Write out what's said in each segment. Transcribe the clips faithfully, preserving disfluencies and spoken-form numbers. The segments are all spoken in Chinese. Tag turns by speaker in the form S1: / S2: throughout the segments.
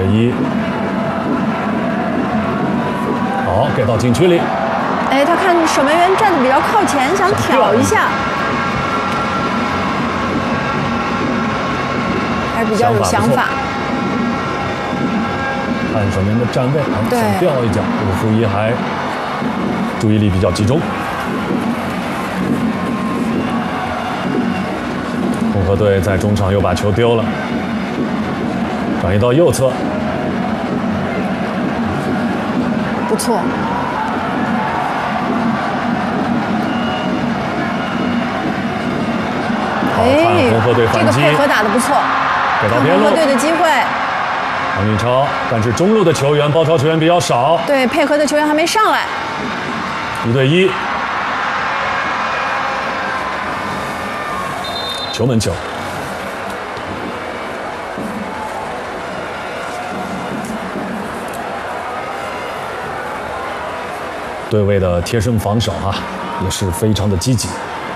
S1: 一。好，给到禁区里。
S2: 哎，他看守门员站的比较靠前，想挑一下，还是比较有想法。
S1: 看守门员的站位，
S2: 对，
S1: 想吊一脚，这个负一还注意力比较集中。红河队在中场又把球丢了，转移到右侧，
S2: 不错。
S1: 哎，红河队反击，
S2: 这个配合打得不错，
S1: 给到边路，
S2: 红河队的机会。
S1: 王运超，但是中路的球员包抄球员比较少，
S2: 对，配合的球员还没上来。
S1: 一对一，球门球。对位的贴身防守啊，也是非常的积极。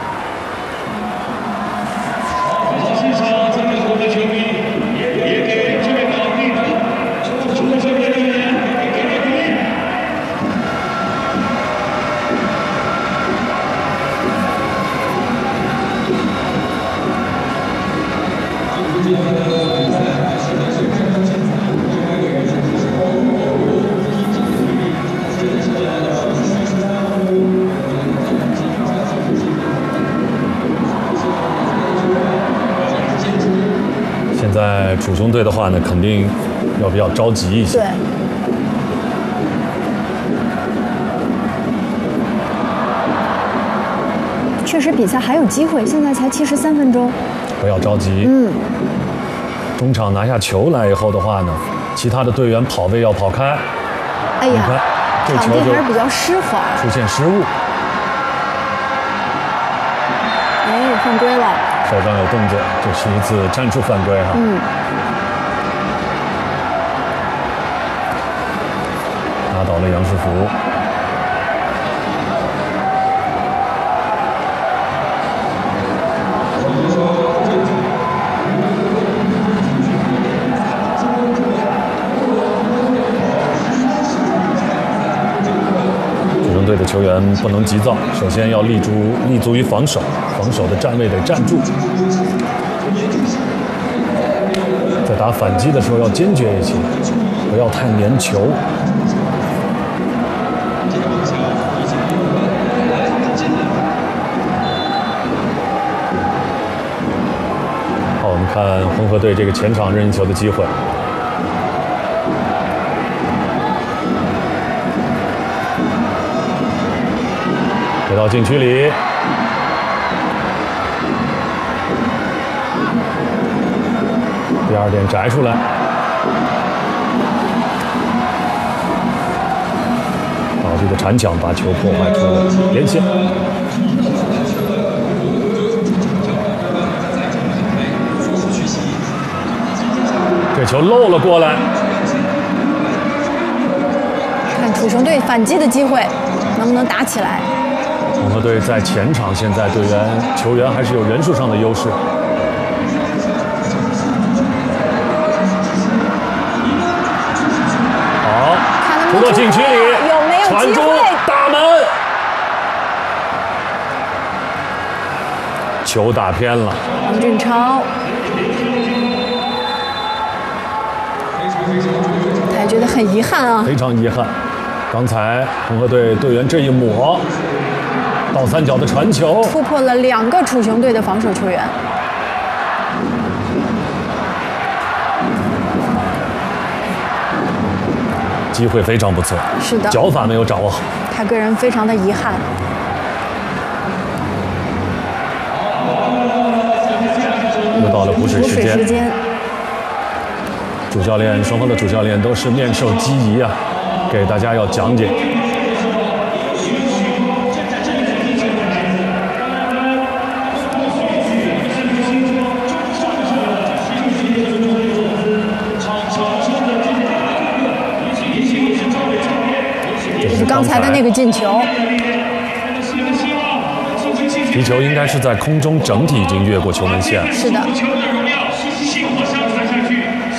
S1: 现在楚雄队的话呢，肯定要比较着急一些。
S2: 对。确实比赛还有机会，现在才七十三分钟。
S1: 不要着急。
S2: 嗯。
S1: 中场拿下球来以后的话呢，其他的队员跑位要跑开。
S2: 哎呀，
S1: 这球
S2: 场地还是比较湿滑，
S1: 出现失误。
S2: 哎，犯规了。
S1: 手上有动作，这是一次战术犯规哈。
S2: 嗯。
S1: 拿倒了杨世福。楚雄队的球员不能急躁，首先要立足立足于防守，防守的站位得站住。在打反击的时候要坚决一些，不要太粘球。好，我们看红河队这个前场任意球的机会。给到禁区里，第二点摘出来，倒地的铲抢把球破坏出了边线。这球漏了过来，
S2: 看楚雄队反击的机会，能不能打起来？
S1: 红河队在前场现在队员球员还是有人数上的优势。好，突破禁区里，
S2: 有没有
S1: 传中大门，球打偏了。
S2: 王俊超，他觉得很遗憾啊，
S1: 非常遗憾。刚才红河队队员这一抹。倒三角的传球，
S2: 突破了两个楚雄队的防守球员。
S1: 机会非常不错，
S2: 是的，
S1: 脚法没有掌握好，
S2: 他个人非常的遗憾。
S1: 又到了补水时间。
S2: 补水时间，
S1: 主教练，双方的主教练都是面授机宜啊，给大家要讲解。
S2: 刚才的那个进球，
S1: 皮球应该是在空中整体已经越过球门线。
S2: 是的。